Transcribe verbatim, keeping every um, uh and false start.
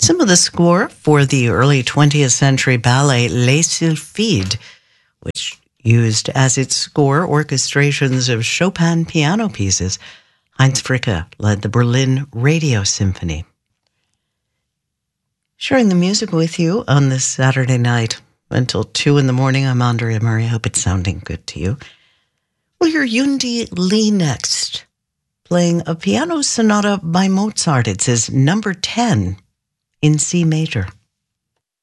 Some of the score for the early twentieth century ballet Les Sylphides, which used as its score orchestrations of Chopin piano pieces. Heinz Fricke led the Berlin Radio Symphony. Sharing the music with you on this Saturday night until two in the morning. I'm Andrea Murray. I hope it's sounding good to you. We'll hear Yundi Lee next, playing a piano sonata by Mozart. It's his number ten in C major.